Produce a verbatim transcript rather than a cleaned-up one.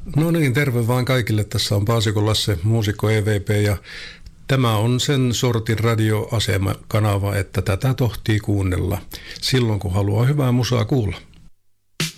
No niin, terve vaan kaikille. Tässä on Paasikon Lasse, muusikko E V P, ja tämä on sen sortin radioasema-kanava, että tätä tohtii kuunnella silloin, kun haluaa hyvää musaa kuulla.